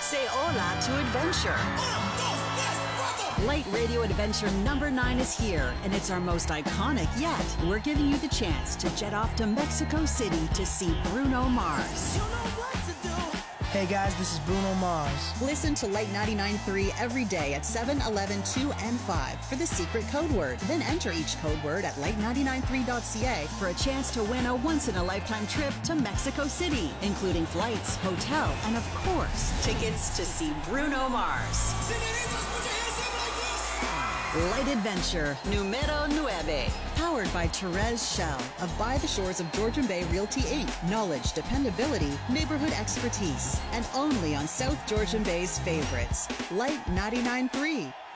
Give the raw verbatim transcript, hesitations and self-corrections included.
Say hola to adventure. Light Radio Adventure number nine is here, and it's our most iconic yet. We're giving you the chance to jet off to Mexico City to see Bruno Mars. You know what to do. Hey guys, this is Bruno Mars. Listen to Light ninety-nine point three every day at seven, eleven, two, and five for the secret code word. Then enter each code word at light ninety-nine point three dot c a for a chance to win a once-in-a-lifetime trip to Mexico City, including flights, hotel, and of course, tickets to see Bruno Mars. Light Adventure Numero nueve. Powered by Therese Shell of By the Shores of Georgian Bay Realty Incorporated. Knowledge, dependability, neighborhood expertise. And only on South Georgian Bay's favorites. Light ninety-nine point three.